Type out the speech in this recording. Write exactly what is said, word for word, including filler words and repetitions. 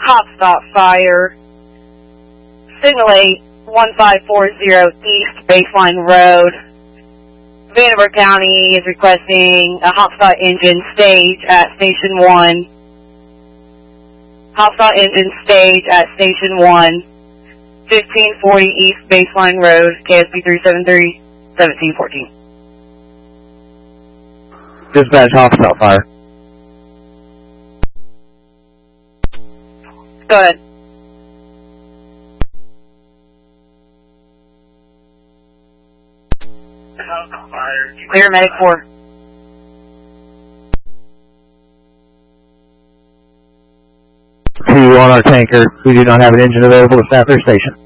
Hotspot fire. Signal eight, one five four zero East Baseline Road. Vanderburgh County is requesting a hotspot engine stage at Station one. Hotspot engine stage at Station one. fifteen forty East Baseline Road, K S B three seven three, seventeen fourteen. Dispatch hotspot fire. Go ahead. Clear medic four. Two on our tanker. We do not have an engine available to staff their station.